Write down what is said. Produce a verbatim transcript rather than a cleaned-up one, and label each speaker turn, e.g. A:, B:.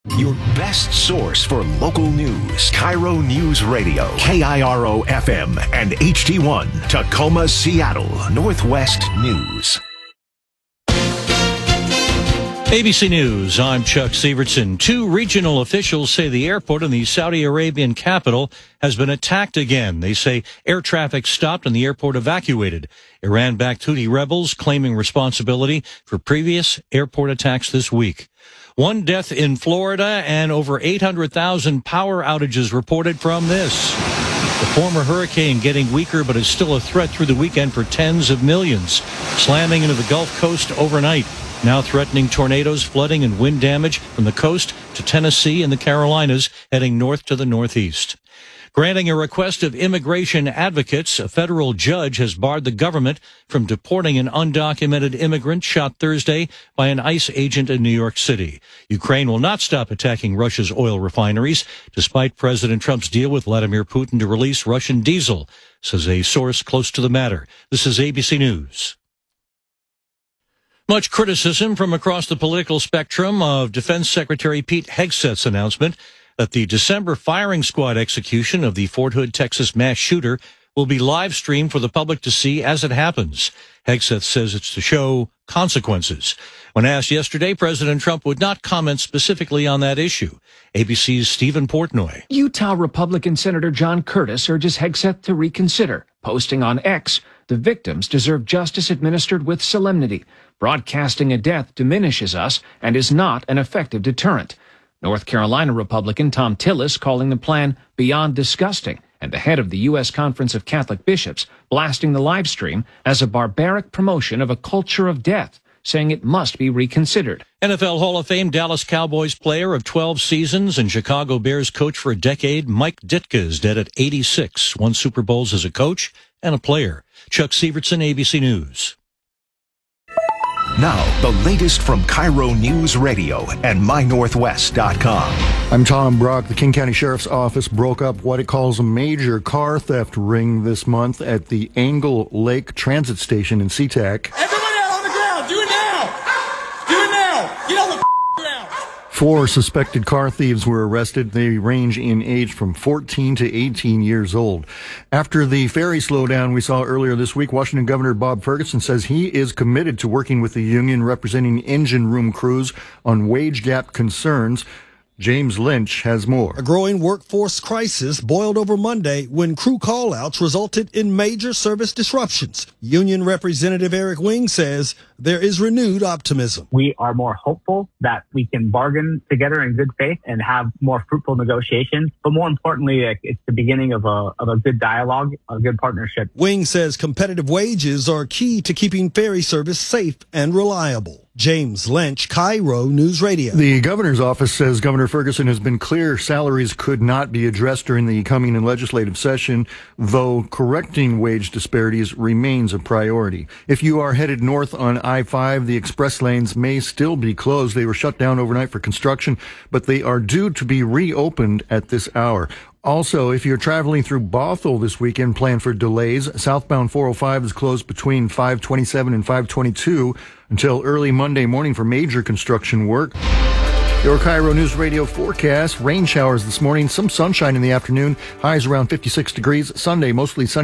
A: Your best source for local news. Cairo News Radio. K I R O F M and H T one. Tacoma, Seattle. Northwest News.
B: A B C News, I'm Chuck Sievertson. Two regional officials say the airport in the Saudi Arabian capital has been attacked again. They say air traffic stopped and the airport evacuated. Iran-backed Houthi rebels claiming responsibility for previous airport attacks this week. One death in Florida and over eight hundred thousand power outages reported from this. The former hurricane getting weaker, but is still a threat through the weekend for tens of millions. Slamming into the Gulf Coast overnight. Now threatening tornadoes, flooding, and wind damage from the coast to Tennessee and the Carolinas, heading north to the northeast. Granting a request of immigration advocates, a federal judge has barred the government from deporting an undocumented immigrant shot Thursday by an ICE agent in New York City. Ukraine will not stop attacking Russia's oil refineries, despite President Trump's deal with Vladimir Putin to release Russian diesel, says a source close to the matter. This is A B C News. Much criticism from across the political spectrum of Defense Secretary Pete Hegseth's announcement that the December firing squad execution of the Fort Hood, Texas mass shooter will be live streamed for the public to see as it happens. Hegseth says it's to show consequences. When asked yesterday, President Trump would not comment specifically on that issue. A B C's Stephen Portnoy.
C: Utah Republican Senator John Curtis urges Hegseth to reconsider, posting on X, "The victims deserve justice administered with solemnity. Broadcasting a death diminishes us and is not an effective deterrent." North Carolina Republican Tom Tillis calling the plan beyond disgusting, and the head of the U S Conference of Catholic Bishops blasting the live stream as a barbaric promotion of a culture of death, saying it must be reconsidered.
B: N F L Hall of Fame Dallas Cowboys player of twelve seasons and Chicago Bears coach for a decade, Mike Ditka is dead at eighty-six, won Super Bowls as a coach and a player. Chuck Sievertson, A B C News.
A: Now, the latest from Cairo News Radio and my northwest dot com.
D: I'm Tom Brock. The King County Sheriff's Office broke up what it calls a major car theft ring this month at the Angle Lake Transit Station in SeaTac.
E: Everybody out on the ground! Do it now! Do it now! Get on the ground!
D: Four suspected car thieves were arrested. They range in age from fourteen to eighteen years old. After the ferry slowdown we saw earlier this week, Washington Governor Bob Ferguson says he is committed to working with the union representing engine room crews on wage gap concerns. James Lynch has more.
F: A growing workforce crisis boiled over Monday when crew call-outs resulted in major service disruptions. Union Representative Eric Wing says there is renewed optimism.
G: We are more hopeful that we can bargain together in good faith and have more fruitful negotiations. But more importantly, it's the beginning of a, of a good dialogue, a good partnership.
F: Wing says competitive wages are key to keeping ferry service safe and reliable. James Lynch, Cairo News Radio.
D: The governor's office says Governor Ferguson has been clear salaries could not be addressed during the coming legislative session, though correcting wage disparities remains a priority. If you are headed north on I five, the express lanes may still be closed. They were shut down overnight for construction, but they are due to be reopened at this hour. Also, if you're traveling through Bothell this weekend, plan for delays. Southbound four oh five is closed between five twenty-seven and five twenty-two until early Monday morning for major construction work. Your Cairo News Radio forecast. Rain showers this morning, some sunshine in the afternoon. Highs around fifty-six degrees. Sunday, mostly sunny.